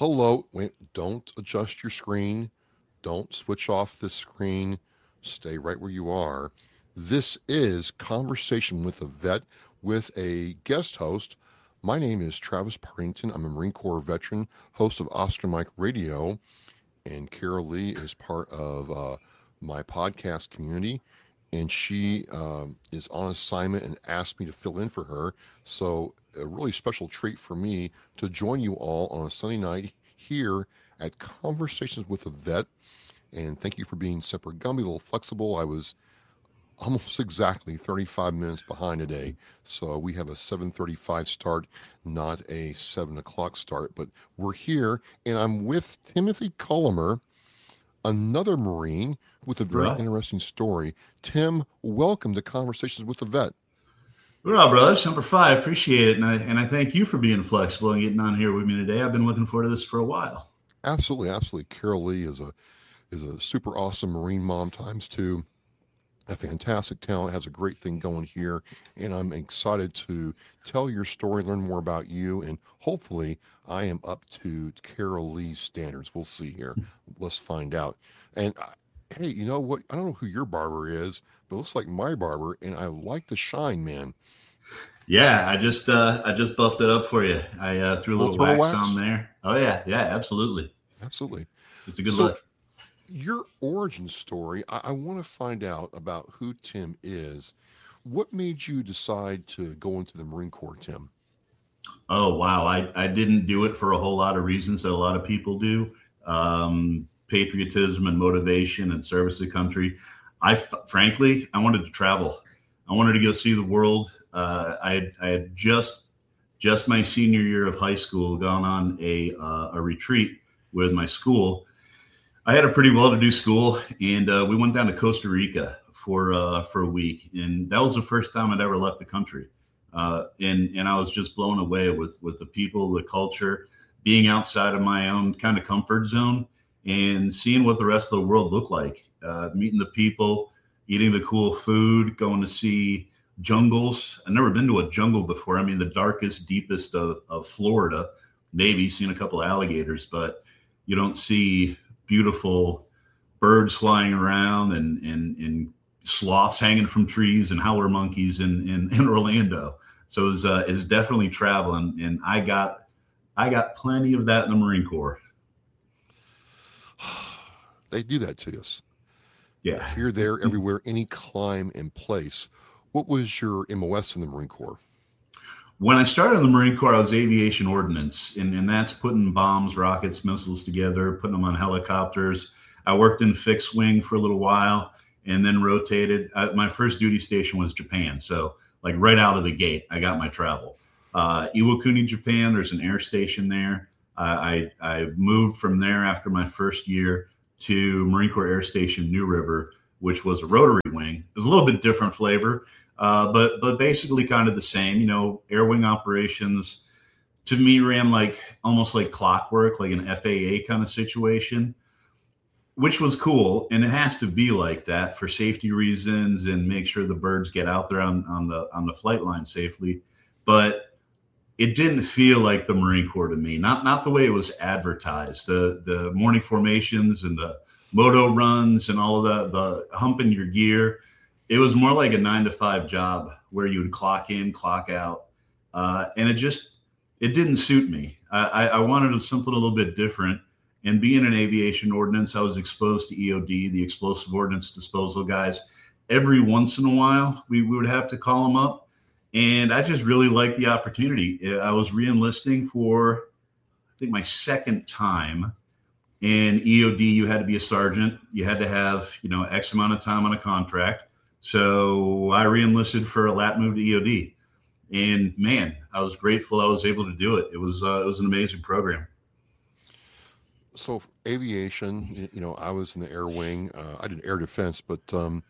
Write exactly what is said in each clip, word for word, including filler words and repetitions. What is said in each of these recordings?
Hello. Wait, don't adjust your screen. Don't switch off the screen. Stay right where you are. This is Conversation with a Vet with a guest host. My name is Travis Partington. I'm a Marine Corps veteran, host of Oscar Mike Radio, and Carol Lee is part of uh, my podcast community. And she um, is on assignment and asked me to fill in for her. So, a really special treat for me to join you all on a Sunday night here at Conversations with a Vet. And thank you for being super gumby, a little flexible. I was almost exactly thirty-five minutes behind today. So we have a seven thirty-five start, not a seven o'clock start. But we're here, and I'm with Timothy Cullimer, another Marine with a very Right. interesting story. Tim, welcome to Conversations with the Vet. Well, brother, Semper Fi, I appreciate it. And I, and I thank you for being flexible and getting on here with me today. I've been looking forward to this for a while. Absolutely, absolutely. Carol Lee is a is a super awesome Marine mom times two. A fantastic talent, has a great thing going here, and I'm excited to tell your story, learn more about you, and hopefully I am up to Carol Lee's standards. We'll see here. Let's find out. And uh, hey, you know what? I don't know who your barber is, but it looks like my barber, and I like the shine, man. Yeah, I just uh, I just buffed it up for you. I uh, threw a little, Little wax, turtle wax? on there. Oh yeah, yeah, absolutely. Absolutely. It's a good So, look. your origin story, I, I want to find out about who Tim is. What made you decide to go into the Marine Corps, Tim? Oh wow, I, I didn't do it for a whole lot of reasons that a lot of people do. Um, patriotism and motivation and service to country. I frankly I wanted to travel. I wanted to go see the world. Uh, I had, I had just just my senior year of high school gone on a uh, a retreat with my school. I had a pretty well-to-do school, and uh, we went down to Costa Rica for uh, for a week, and that was the first time I'd ever left the country. Uh, and and I was just blown away with with the people, the culture, being outside of my own kind of comfort zone, and seeing what the rest of the world looked like. Uh, meeting the people, eating the cool food, going to see jungles. I've never been to a jungle before. I mean, the darkest, deepest of, of Florida. Maybe seen a couple of alligators, but you don't see beautiful birds flying around and and and sloths hanging from trees and howler monkeys in in, in Orlando. So it's uh, it's definitely traveling, and I got I got plenty of that in the Marine Corps. They do that to us. Yeah. Here, there, everywhere, any climb and place. What was your M O S in the Marine Corps? When I started in the Marine Corps, I was aviation ordnance, and, and that's putting bombs, rockets, missiles together, putting them on helicopters. I worked in fixed wing for a little while and then rotated. Uh, my first duty station was Japan. So, like right out of the gate, I got my travel. Uh, Iwakuni, Japan, there's an air station there. Uh, I, I moved from there after my first year to Marine Corps Air Station New River, which was a rotary wing. It was a little bit different flavor. Uh, but but basically kind of the same, you know, air wing operations to me ran like almost like clockwork, like an F A A kind of situation, which was cool. And it has to be like that for safety reasons and make sure the birds get out there on, on the on the flight line safely. But it didn't feel like the Marine Corps to me, not not the way it was advertised. The the morning formations and the moto runs and all of the, the humping your gear. It was more like a nine to five job where you would clock in, clock out. Uh, and it just, it didn't suit me. I, I wanted something a little bit different. And being an aviation ordnance, I was exposed to E O D, the explosive ordnance disposal guys. Every once in a while, we, we would have to call them up. And I just really liked the opportunity. I was re-enlisting for, I think, my second time. In E O D, you had to be a sergeant. You had to have, you know, X amount of time on a contract. So I re-enlisted for a lat move to E O D, and man, I was grateful I was able to do it. It was uh, it was an amazing program. So aviation, you know, I was in the air wing. Uh, I did air defense, but um,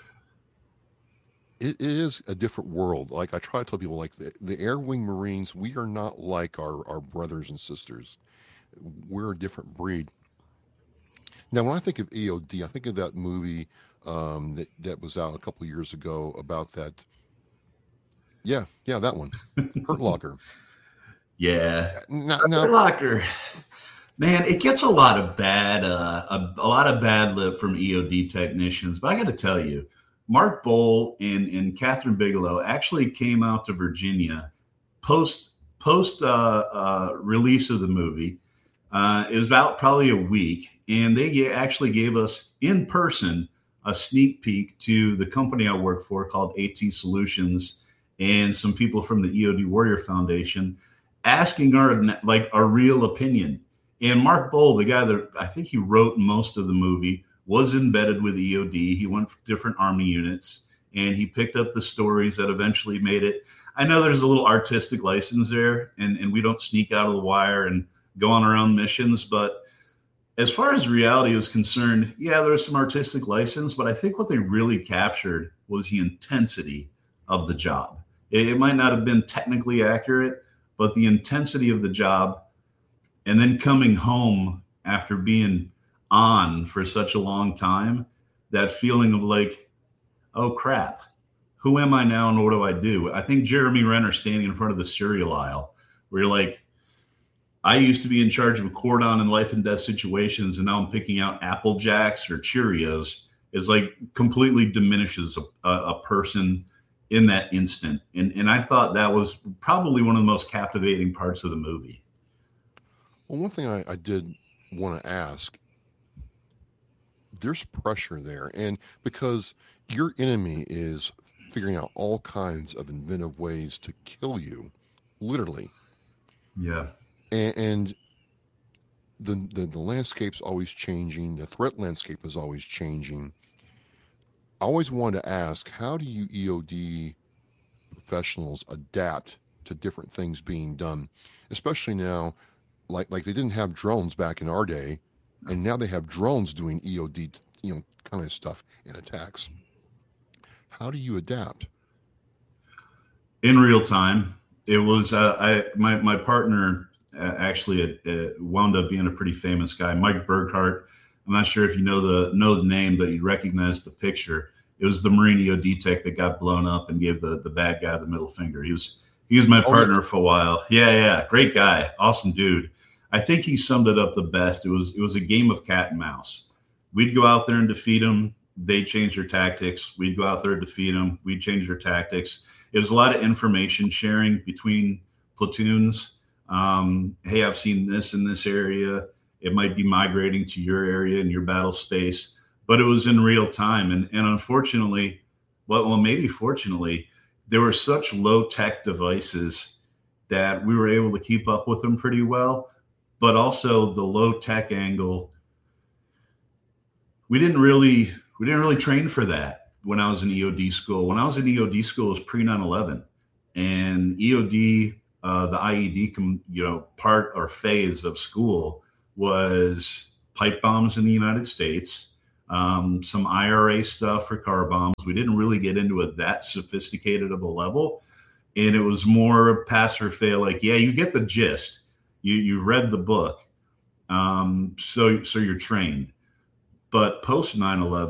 it is a different world. Like I try to tell people, like the, the air wing Marines, we are not like our, our brothers and sisters. We're a different breed. Now, when I think of E O D, I think of that movie um, that that was out a couple of years ago about that. Yeah, yeah, that one, Hurt Locker. Yeah, Now, Hurt now Locker. Man, it gets a lot of bad, uh, a, a lot of bad lip from E O D technicians. But I got to tell you, Mark Bowl and and Catherine Bigelow actually came out to Virginia post post uh, uh, release of the movie. Uh, it was about probably a week, and they ga- actually gave us in person a sneak peek to the company I work for called AT Solutions, and some people from the E O D Warrior Foundation asking our like our real opinion. And Mark Bowl, the guy that I think he wrote most of the movie, was embedded with E O D. He went for different Army units, and he picked up the stories that eventually made it. I know there's a little artistic license there, and, and we don't sneak out of the wire and go on our own missions. But as far as reality is concerned, yeah, there's some artistic license, but I think what they really captured was the intensity of the job. It, it might not have been technically accurate, but the intensity of the job, and then coming home after being on for such a long time, that feeling of like, oh crap, who am I now and what do I do? I think Jeremy Renner standing in front of the cereal aisle, where you're like, I used to be in charge of a cordon in life and death situations, and now I'm picking out Apple Jacks or Cheerios, is like completely diminishes a, a, a person in that instant. And, and I thought that was probably one of the most captivating parts of the movie. Well, one thing I, I did want to ask, there's pressure there. And because your enemy is figuring out all kinds of inventive ways to kill you, literally. Yeah. And, and the, the, the landscape's always changing. The threat landscape is always changing. I always wanted to ask, how do you E O D professionals adapt to different things being done, especially now? Like like they didn't have drones back in our day, and now they have drones doing E O D, you know, kind of stuff and attacks. How do you adapt? In real time, it was uh, I my my partner uh, actually uh, wound up being a pretty famous guy, Mike Burkhart. I'm not sure if you know the know the name, but you recognize the picture. It was the Marine E O D tech that got blown up and gave the the bad guy the middle finger. He was he was my Oh, partner yeah. for a while. Yeah, yeah, great guy, awesome dude. I think he summed it up the best. It was it was a game of cat and mouse. We'd go out there and defeat them. They'd change their tactics. We'd go out there and defeat them. We'd change their tactics. It was a lot of information sharing between platoons. Um, hey, I've seen this in this area. It might be migrating to your area in your battle space, but it was in real time. And, and unfortunately, well, well, maybe fortunately, there were such low tech devices that we were able to keep up with them pretty well. But also the low tech angle, we didn't really we didn't really train for that when I was in E O D school. When I was in E O D school, it was pre nine eleven, and E O D, uh, the I E D, com, you know, part or phase of school was pipe bombs in the United States, um, some I R A stuff for car bombs. We didn't really get into it that sophisticated of a level, and it was more pass or fail. Like, yeah, you get the gist. You you've read the book, um, so so you're trained. But post nine eleven.